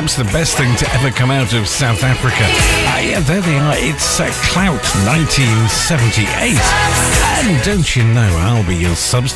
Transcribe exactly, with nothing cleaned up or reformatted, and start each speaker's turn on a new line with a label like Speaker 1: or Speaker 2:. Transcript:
Speaker 1: perhaps the best thing to ever come out of South Africa. Uh, yeah, there they are. It's uh, Clout nineteen seventy-eight. And don't you know, I'll be your substitute.